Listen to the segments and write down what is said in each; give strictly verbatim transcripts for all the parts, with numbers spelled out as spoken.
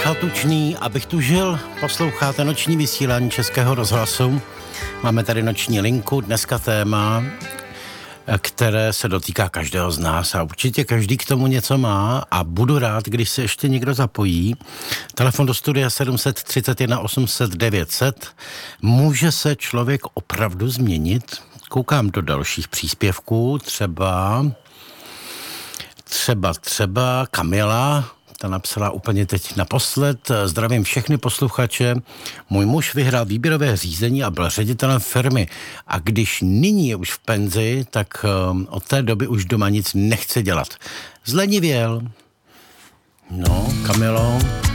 Michal Tučný, abych tu žil, posloucháte noční vysílání Českého rozhlasu. Máme tady noční linku, dneska téma, které se dotýká každého z nás a určitě každý k tomu něco má a budu rád, když se ještě někdo zapojí. Telefon do studia sedm set třicet jedna osm set devět set. Může se člověk opravdu změnit? Koukám do dalších příspěvků, třeba třeba, třeba Kamila, ta napsala úplně teď naposled. Zdravím všechny posluchače. Můj muž vyhrál výběrové řízení a byl ředitelem firmy. A když nyní je už v penzi, tak od té doby už doma nic nechce dělat. Zlenivěl. No, Kamilo.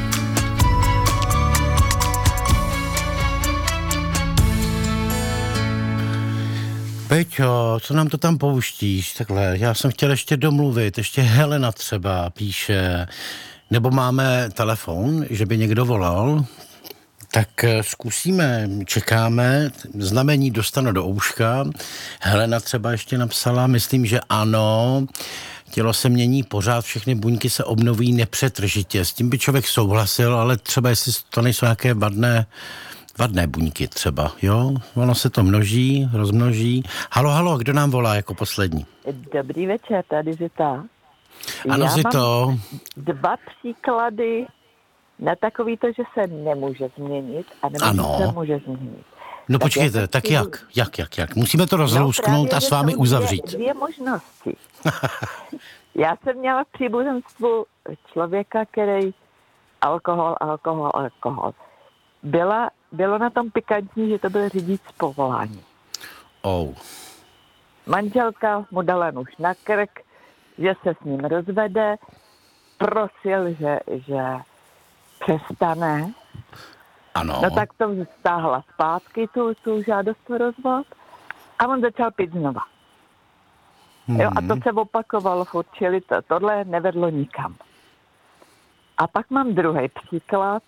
Peťo, co nám to tam pouštíš? Takhle, já jsem chtěl ještě domluvit, ještě Helena třeba píše, nebo máme telefon, že by někdo volal, tak zkusíme, čekáme, znamení dostanu do ouška. Helena třeba ještě napsala, myslím, že ano, tělo se mění pořád, všechny buňky se obnoví nepřetržitě. S tím by člověk souhlasil, ale třeba jestli to nejsou nějaké vadné Vadné buňky třeba, jo? Ono se to množí, rozmnoží. Halo, halo, kdo nám volá jako poslední? Dobrý večer, tady Zita. Ano, Já Zito. mám dva příklady na takový to, že se nemůže změnit a nebo Ano. se může změnit. No tak počkejte, já tak chci... jak? Jak, jak, jak? Musíme to rozlousknout no, a s vámi jsou uzavřít. Dvě, dvě možnosti. Já jsem měla v příbuzenstvu člověka, který alkohol, alkohol, alkohol. Byla, bylo na tom pikantní, že to byl řidič z povolání. Oh. Manželka mu dala nůž na krk, že se s ním rozvede, prosil, že, že přestane. Ano. No tak to stáhla zpátky, tu, tu žádost o rozvod, a on začal pít znova. Hmm. Jo, a to se opakovalo furt, čili to, tohle nevedlo nikam. A pak mám druhý příklad.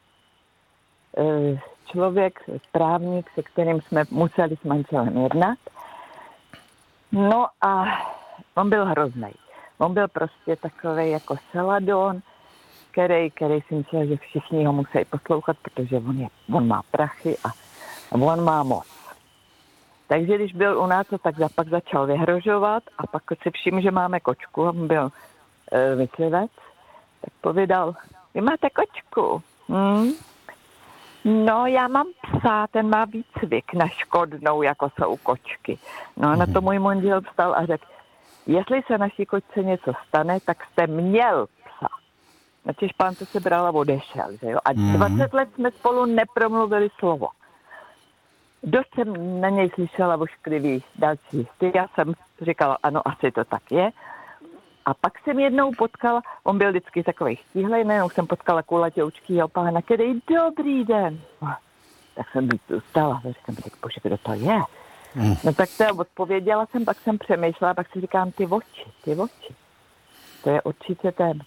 Člověk, právník, se kterým jsme museli s manželem jednat. No a on byl hroznej. On byl prostě takovej jako Celadon, který, který si myslel, že všichni ho musí poslouchat, protože on, je, on má prachy a on má moc. Takže když byl u nás, tak pak začal vyhrožovat a pak si všiml, že máme kočku, on byl e, myslivec, tak povídal, vy máte kočku, hm? No, já mám psa, ten má výcvik na škodnou, jako jsou kočky. No a na to můj manžel vstal a řekl, jestli se naší kočce něco stane, tak jste měl psa. Načež pán to se bral a odešel, že jo? A dvacet let jsme spolu nepromluvili slovo. Dost jsem na něj slyšela ošklivý další styk. Já jsem říkala, ano, asi to tak je. A pak jsem jednou potkala, on byl vždycky takovej štíhlej, nejenom jsem potkala kulatěučkýho pána, který dobrý den. Tak jsem být ustala, a říkám, bože, kdo to je? Mm. No tak to odpověděla jsem, pak jsem přemýšlela, pak si říkám, ty oči, ty oči. To je určitě ten.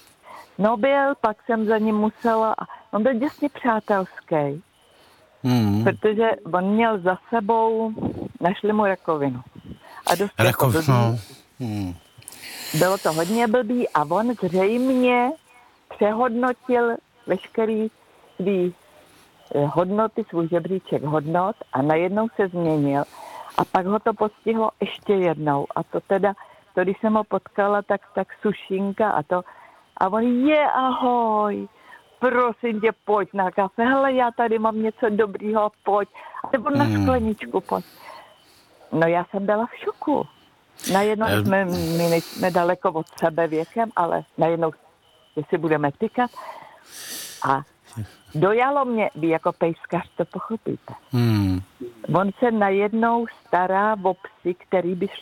No byl, pak jsem za ním musela, on byl děsně přátelský, mm. protože on měl za sebou, našli mu rakovinu. A dost Rakovinu. Mm. Bylo to hodně blbý a on zřejmě přehodnotil veškerý svý hodnoty, svůj žebříček hodnot a najednou se změnil. A pak ho to postihlo ještě jednou. A to teda, to když jsem ho potkala, tak, tak sušinka a to. A on, je ahoj, prosím tě, pojď na kafe. Hele, já tady mám něco dobrýho, pojď. Nebo na skleničku, pojď. No já jsem byla v šoku. Najednou jsme, my nejsme daleko od sebe věkem, ale najednou, jestli budeme tykat. A dojalo mě, vy jako pejskař to pochopíte. Hmm. On se najednou stará o psy, který by